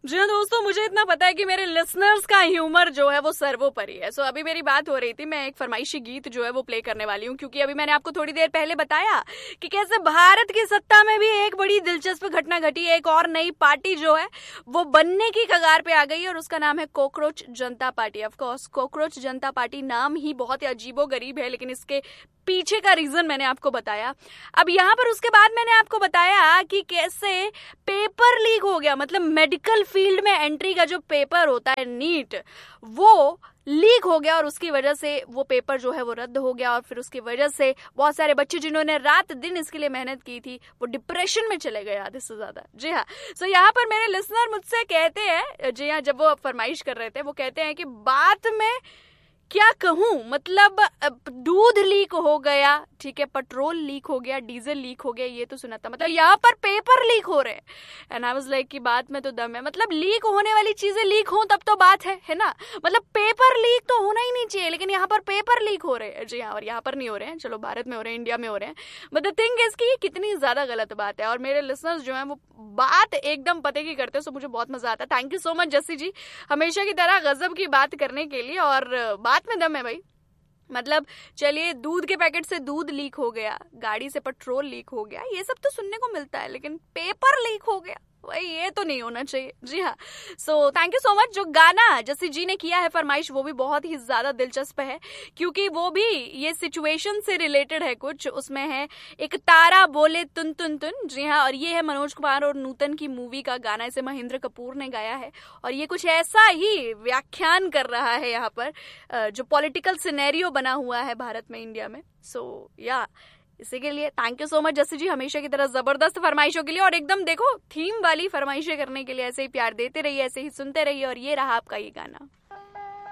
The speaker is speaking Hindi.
जी हाँ दोस्तों, मुझे इतना पता है कि मेरे लिसनर्स का ह्यूमर जो है वो सर्वोपरि है। सो अभी मेरी बात हो रही थी, मैं एक फरमाइशी गीत जो है वो प्ले करने वाली हूँ, क्योंकि अभी मैंने आपको थोड़ी देर पहले बताया कि कैसे भारत की सत्ता में भी एक बड़ी दिलचस्प घटना घटी है। एक और नई पार्टी जो है वो बनने की कगार पे आ गई है और उसका नाम है cockroach Janata party. Of course cockroach Janata party नाम ही बहुत ही अजीबो गरीब है, लेकिन इसके पीछे का रीजन मैंने आपको बताया। अब यहाँ पर उसके बाद मैंने आपको बताया कि कैसे पेपर लीक हो गया, मतलब मेडिकल फील्ड में एंट्री का जो पेपर होता है नीट, वो लीक हो गया और उसकी वजह से वो पेपर जो है वो रद्द हो गया। और फिर उसकी वजह से बहुत सारे बच्चे जिन्होंने रात दिन इसके लिए मेहनत की थी वो डिप्रेशन में चले गए आधे से ज्यादा। जी हाँ, सो यहाँ पर मेरे लिसनर मुझसे कहते हैं, जी हाँ, जब वो फरमाइश कर रहे थे वो कहते हैं कि बात में क्या कहूं, मतलब दूध लीक हो गया, ठीक है, पेट्रोल लीक हो गया, डीजल लीक हो गया, ये तो सुना था, मतलब यहाँ पर पेपर लीक हो रहे हैं। एंड आई वाज लाइक कि बात में तो दम है, मतलब लीक होने वाली चीजें लीक हो तब तो बात है ना। मतलब पेपर लीक तो होना ही नहीं चाहिए, लेकिन यहाँ पर पेपर लीक हो रहे हैं। जी हाँ, और यहाँ पर नहीं हो रहे हैं, चलो भारत में हो रहे हैं, इंडिया में हो रहे हैं, बट द थिंग इज कि ये कितनी ज्यादा गलत बात है। और मेरे लिसनर्स जो है वो बात एकदम पते की करते हैं, सो मुझे बहुत मजा आता है। Thank you so much Jassi जी, हमेशा की तरह गजब की बात करने के लिए। और बात में दम है भाई, मतलब चलिए, दूध के पैकेट से दूध लीक हो गया, गाड़ी से पेट्रोल लीक हो गया, ये सब तो सुनने को मिलता है, लेकिन पेपर लीक हो गया भाई, ये तो नहीं होना चाहिए। जी हाँ, so thank you so much. जो गाना जस्सी जी ने किया है फरमाइश, वो भी बहुत ही ज्यादा दिलचस्प है, क्योंकि वो भी ये सिचुएशन से रिलेटेड है कुछ। उसमें है एक तारा बोले तुन तुन तुन। जी हाँ, और ये है मनोज कुमार और नूतन की मूवी का गाना, इसे महेंद्र कपूर ने गाया है। और ये कुछ ऐसा ही व्याख्यान कर रहा है यहाँ पर जो पॉलिटिकल सिनेरियो बना हुआ है भारत में, इंडिया में। सो या इसी के लिए thank you so much Jassi जी, हमेशा की तरह जबरदस्त फरमाइशों के लिए। और एकदम देखो, थीम वाली फरमाइशें करने के लिए ऐसे ही प्यार देते रहिए, ऐसे ही सुनते रहिए। और ये रहा आपका ये गाना।